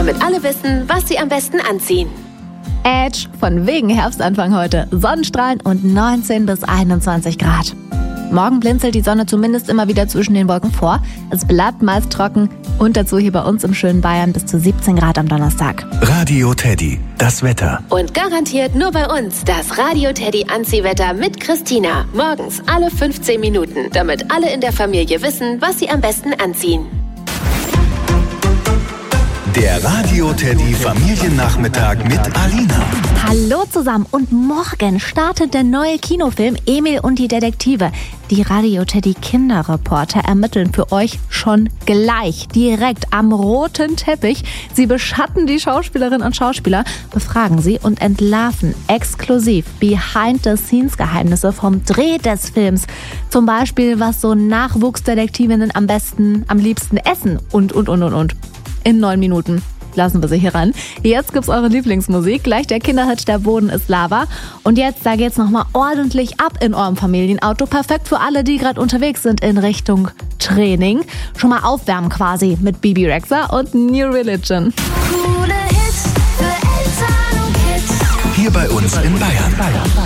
damit alle wissen, was sie am besten anziehen. Edge, von wegen Herbstanfang heute. Sonnenstrahlen und 19 bis 21 Grad. Morgen blinzelt die Sonne zumindest immer wieder zwischen den Wolken vor. Es bleibt meist trocken und dazu hier bei uns im schönen Bayern bis zu 17 Grad am Donnerstag. Radio Teddy, das Wetter. Und garantiert nur bei uns das Radio Teddy Anziehwetter mit Christina. Morgens alle 15 Minuten, damit alle in der Familie wissen, was sie am besten anziehen. Der Radio Teddy Familiennachmittag mit Alina. Hallo zusammen und morgen startet der neue Kinofilm Emil und die Detektive. Die Radio Teddy Kinderreporter ermitteln für euch schon gleich, direkt am roten Teppich. Sie beschatten die Schauspielerinnen und Schauspieler, befragen sie und entlarven exklusiv Behind-the-Scenes-Geheimnisse vom Dreh des Films. Zum Beispiel, was so Nachwuchsdetektivinnen am liebsten essen und. In 9 Minuten lassen wir sie hier ran. Jetzt gibt's eure Lieblingsmusik. Gleich der Kinderhit Der Boden ist Lava. Und jetzt, da geht's nochmal ordentlich ab in eurem Familienauto. Perfekt für alle, die gerade unterwegs sind in Richtung Training. Schon mal aufwärmen quasi mit Bibi Rexha und New Religion. Coole Hits für Eltern und Kids. Hier bei uns in Bayern.